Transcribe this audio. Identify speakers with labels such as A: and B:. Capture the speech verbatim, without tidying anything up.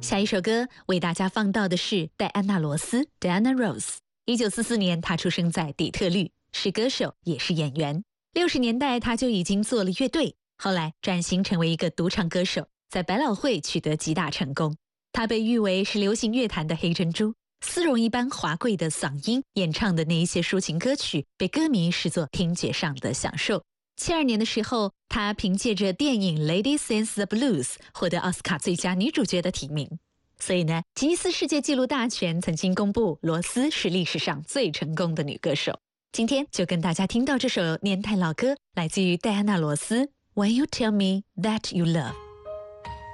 A: 下一首歌为大家放到的是戴安娜·罗斯 （Diana Ross）。一九四四年，她出生在底特律，是歌手，也是演员。六十年代，她就已经做了乐队，后来转型成为一个独唱歌手，在百老汇取得极大成功。她被誉为是流行乐坛的黑珍珠，丝绒一般华贵的嗓音，演唱的那一些抒情歌曲，被歌迷视作听觉上的享受。七二年的时候，她凭借着电影《Lady Sings the Blues》获得奥斯卡最佳女主角的提名。所以呢，吉尼斯世界纪录大全曾经公布，罗斯是历史上最成功的女歌手。今天就跟大家听到这首年代老歌，来自于戴安娜·罗斯《When You Tell Me That You Love》。